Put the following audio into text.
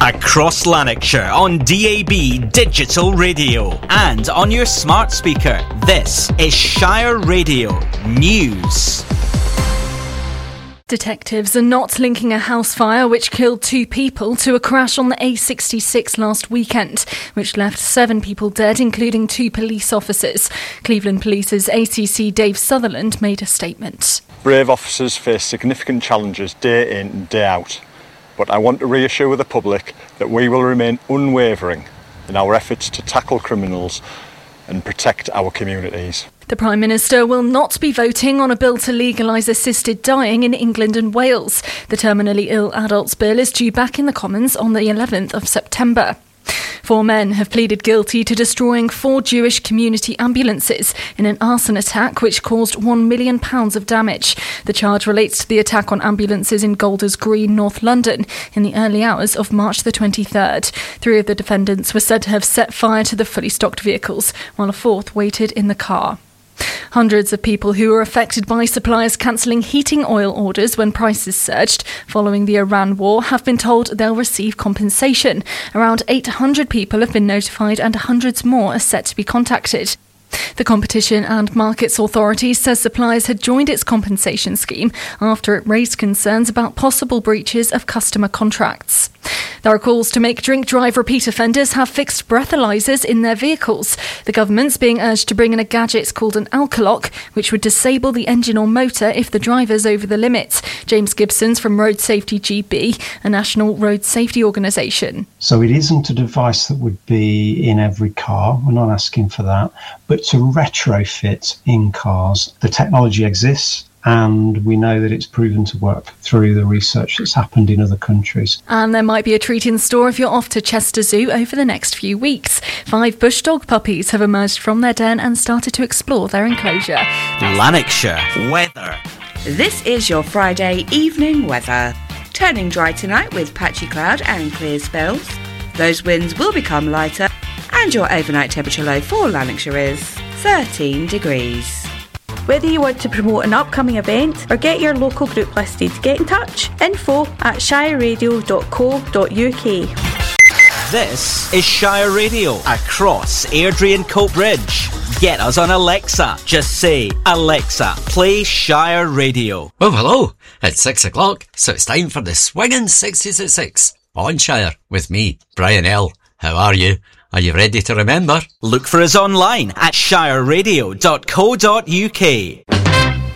Across Lanarkshire on DAB Digital Radio and on your smart speaker. This is Shire Radio News. Detectives are not linking a house fire which killed 2 people to a crash on the A66 last weekend, which left 7 people dead, including 2 police officers. Cleveland Police's ACC Dave Sutherland made a statement. Brave officers face significant challenges day in and day out, but I want to reassure the public that we will remain unwavering in our efforts to tackle criminals and protect our communities. The Prime Minister will not be voting on a bill to legalise assisted dying in England and Wales. The terminally ill adults bill is due back in the Commons on the 11th of September. 4 men have pleaded guilty to destroying 4 Jewish community ambulances in an arson attack which caused £1 million of damage. The charge relates to the attack on ambulances in Golders Green, North London, in the early hours of March the 23rd. 3 of the defendants were said to have set fire to the fully stocked vehicles, while a 4th waited in the car. Hundreds of people who were affected by suppliers cancelling heating oil orders when prices surged following the Iran war have been told they'll receive compensation. Around 800 people have been notified and hundreds more are set to be contacted. The Competition and Markets Authority says suppliers had joined its compensation scheme after it raised concerns about possible breaches of customer contracts. There are calls to make drink-drive repeat offenders have fixed breathalyzers in their vehicles. The government's being urged to bring in a gadget called an alkalock, which would disable the engine or motor if the driver's over the limit. James Gibson's from Road Safety GB, a national road safety organisation. So it isn't a device that would be in every car. We're not asking for that. But to retrofit in cars, the technology exists. And we know that it's proven to work through the research that's happened in other countries. And there might be a treat in store if you're off to Chester Zoo over the next few weeks. 5 bush dog puppies have emerged from their den and started to explore their enclosure. Lanarkshire weather. This is your Friday evening weather. Turning dry tonight with patchy cloud and clear spells. Those winds will become lighter and your overnight temperature low for Lanarkshire is 13 degrees. Whether you want to promote an upcoming event or get your local group listed, get in touch. info@shireradio.co.uk. This is Shire Radio across Airdrie and Coatbridge. Get us on Alexa. Just say, Alexa, play Shire Radio. Well, hello. It's 6 o'clock, so it's time for the Swingin' 60s at 6 on Shire with me, Brian L. How are you? Are you ready to remember? Look for us online at shireradio.co.uk.